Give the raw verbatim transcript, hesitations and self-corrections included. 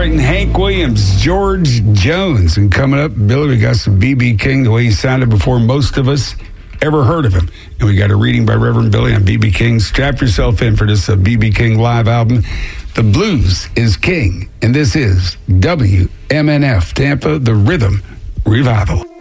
celebrating Hank Williams, George Jones. And coming up, Billy, we got some B B King, the way he sounded before most of us ever heard of him. And we got a reading by Reverend Billy on B B King. Strap yourself in for this uh, B B King live album. The blues is king, and this is W M N F Tampa, the Rhythm Revival.